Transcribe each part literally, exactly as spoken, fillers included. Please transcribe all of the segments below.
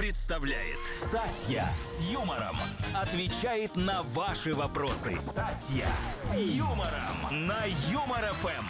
представляет Сатья с юмором. Отвечает на ваши вопросы. Сатья с юмором на Юмор эф эм.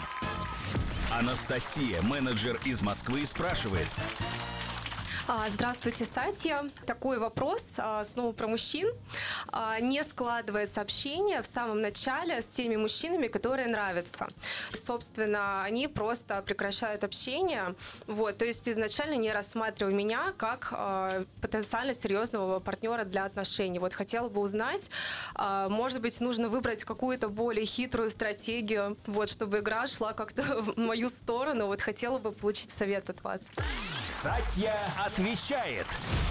Анастасия, менеджер из Москвы, спрашивает. Здравствуйте, Сатья. Такой вопрос снова про мужчин. Не складывается общение в самом начале с теми мужчинами, которые нравятся. Собственно, они просто прекращают общение. Вот, то есть изначально не рассматривая меня как потенциально серьезного партнера для отношений. Вот хотела бы узнать, может быть, нужно выбрать какую-то более хитрую стратегию, вот, чтобы игра шла как-то в мою сторону. Вот хотела бы получить совет от вас. Сатья отвечает.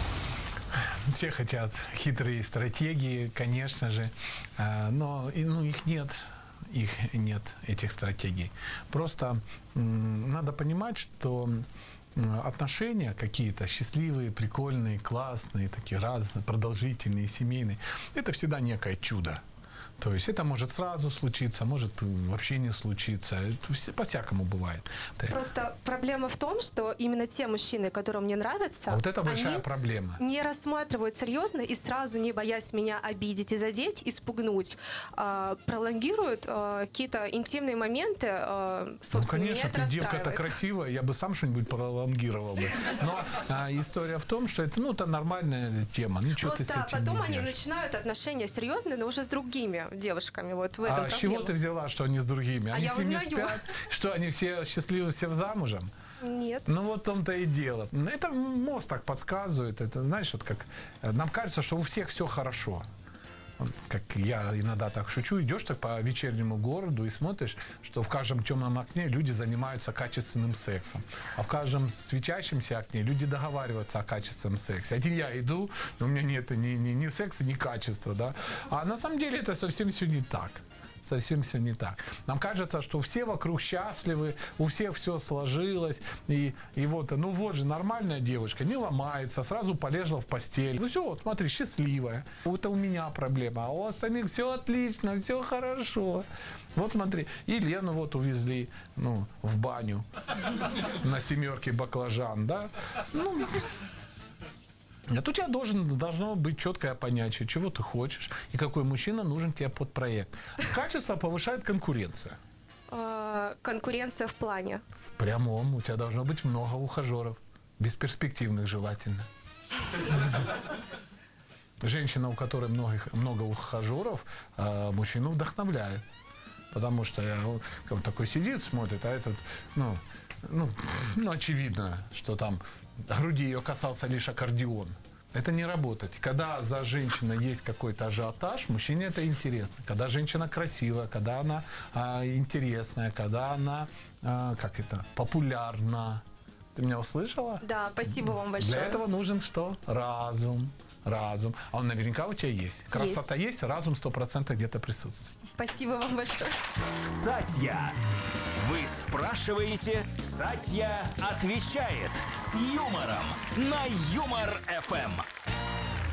Все хотят хитрые стратегии, конечно же, но ну, их нет. Их нет, этих стратегий. Просто м, надо понимать, что отношения какие-то счастливые, прикольные, классные, такие разные, продолжительные, семейные, это всегда некое чудо. То есть это может сразу случиться, может вообще не случиться. Это по-всякому бывает. Просто проблема в том, что именно те мужчины, которые мне нравятся, а вот это большая они проблема. Не рассматривают серьезно и сразу, не боясь меня обидеть и задеть, испугнуть, э, пролонгируют э, какие-то интимные моменты. Э, ну, конечно, ты девка-то красивая, я бы сам что-нибудь пролонгировал бы. Но а, история в том, что это, ну, это нормальная тема. Ничего Просто ты с этим потом не они сделаешь. начинают отношения серьезные, но уже с другими девушками. Вот в этом а проблема. с чего ты взяла, что они с другими? А Они я с ними узнаю. спят? Что, они все счастливы, все замужем? Нет. Ну вот в том-то и дело. Это мозг так подсказывает. Это, знаешь, вот как нам кажется, что у всех все хорошо. Вот, как я иногда так шучу, идешь так по вечернему городу и смотришь, что в каждом темном окне люди занимаются качественным сексом, а в каждом светящемся окне люди договариваются о качественном сексе. Один я иду, но у меня нет ни, ни, ни секса, ни качества, да. А на самом деле это совсем все не так. Совсем все не так. Нам кажется, что все вокруг счастливы, у всех все сложилось, и, и вот, ну вот же нормальная девушка, не ломается, сразу полезла в постель. Ну все, вот смотри, счастливая. Это у меня проблема, а у остальных все отлично, все хорошо. Вот смотри, и Лену вот увезли, ну, в баню на семерке баклажан, да? Ну, а тут у тебя должен, должно быть четкое понятие, чего ты хочешь и какой мужчина нужен тебе под проект. Качество повышает конкуренция. Конкуренция в плане? В прямом. У тебя должно быть много ухажеров. Бесперспективных желательно. Женщина, у которой много, много ухажеров, мужчину вдохновляет. Потому что он такой сидит, смотрит, а этот, ну, ну, ну, очевидно, что там груди ее касался лишь аккордеон. Это не работает. Когда за женщиной есть какой-то ажиотаж, мужчине это интересно. Когда женщина красивая, когда она а, интересная, когда она, а, как это, популярна. Ты меня услышала? Да, спасибо вам большое. Для этого нужен что? Разум. Разум. А он наверняка у тебя есть. Красота есть, есть разум сто процентов где-то присутствует. Спасибо вам большое. Сатья. Вы спрашиваете, Сатья отвечает с юмором на Юмор эф эм.